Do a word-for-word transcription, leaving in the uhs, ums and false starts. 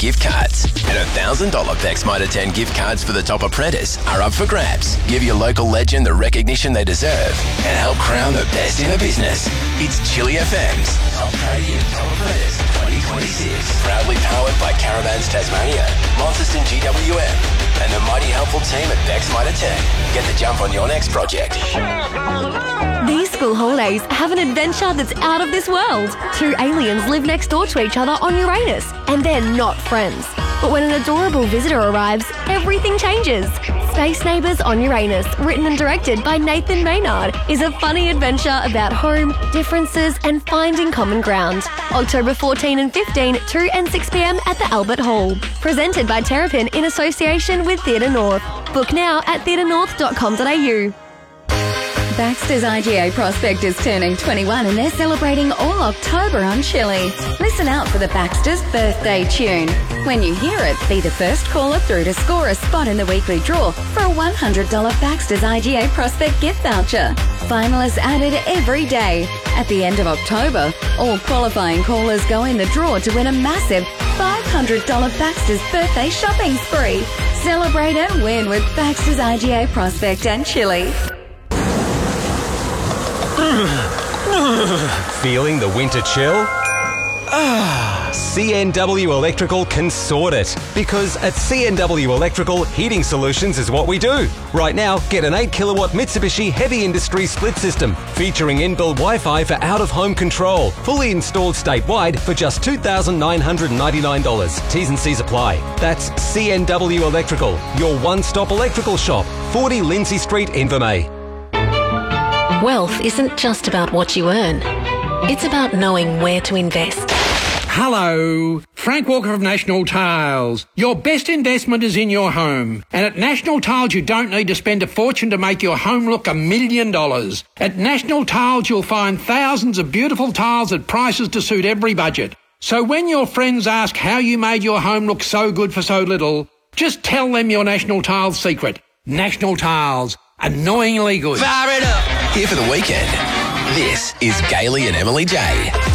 gift cards. And one thousand dollars Bex Mitre ten gift cards for the top apprentice are up for grabs. Give your local legend the recognition they deserve and help crown the best in the business. It's Chili F M's Top Radio Top Apprentice twenty twenty-six. Proudly powered by Caravans Tasmania, Launceston G W M, and the mighty helpful team at Bex Mitre ten. Get the jump on your next project. These school holidays have an adventure that's out of this world. Two aliens live next door to each other on Uranus, and they're not friends. But when an adorable visitor arrives, everything changes. Space Neighbours on Uranus, written and directed by Nathan Maynard, is a funny adventure about home, differences and finding common ground. October fourteenth and fifteenth, two and six p m at the Albert Hall. Presented by Terrapin in association with Theatre North. Book now at theatre north dot com dot a u. Baxter's I G A Prospect is turning twenty-one and they're celebrating all October on Chili. Listen out for the Baxter's birthday tune. When you hear it, be the first caller through to score a spot in the weekly draw for a one hundred dollars Baxter's I G A Prospect gift voucher. Finalists added every day. At the end of October, all qualifying callers go in the draw to win a massive five hundred dollars Baxter's birthday shopping spree. Celebrate and win with Baxter's I G A Prospect and Chili. Feeling the winter chill? Ah, C N W Electrical can sort it. Because at C N W Electrical, heating solutions is what we do. Right now, get an eight kilowatt Mitsubishi Heavy Industry split system featuring inbuilt Wi-Fi for out-of-home control. Fully installed statewide for just two thousand nine hundred ninety-nine dollars. T's and C's apply. That's C N W Electrical, your one-stop electrical shop. forty Lindsay Street, Invermay. Wealth isn't just about what you earn. It's about knowing where to invest. Hello, Frank Walker of National Tiles. Your best investment is in your home. And at National Tiles, you don't need to spend a fortune to make your home look a million dollars. At National Tiles, you'll find thousands of beautiful tiles at prices to suit every budget. So when your friends ask how you made your home look so good for so little, just tell them your National Tiles secret. National Tiles. Annoyingly good. Fire it up! Here for the weekend, this is Gailey and Emily J.